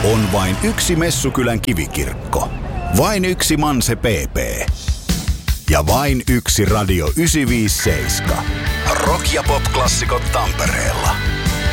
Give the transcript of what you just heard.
On vain yksi Messukylän kivikirkko. Vain yksi Manse PP. Ja vain yksi Radio 957. Rock- ja pop-klassikot Tampereella.